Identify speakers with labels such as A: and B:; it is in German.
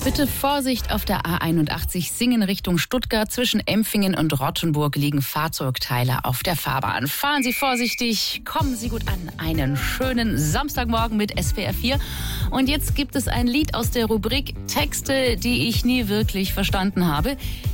A: Bitte Vorsicht auf der A81 Singen Richtung Stuttgart. Zwischen Empfingen und Rottenburg liegen Fahrzeugteile auf der Fahrbahn. Fahren Sie vorsichtig, kommen Sie gut an. Einen schönen Samstagmorgen mit SWR 4. Und jetzt gibt es ein Lied aus der Rubrik Texte, die ich nie wirklich verstanden habe.